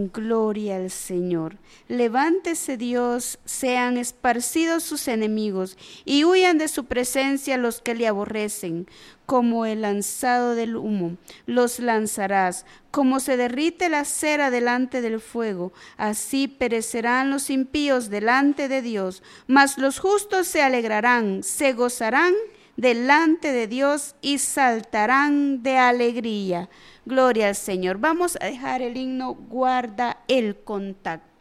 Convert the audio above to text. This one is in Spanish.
Gloria al Señor. Levántese Dios, sean esparcidos sus enemigos y huyan de su presencia los que le aborrecen. Como el lanzado del humo, los lanzarás, como se derrite la cera delante del fuego, así perecerán los impíos delante de Dios, mas los justos se alegrarán, se gozarán delante de Dios y saltarán de alegría. Gloria al Señor. Vamos a dejar el himno, guarda el contacto.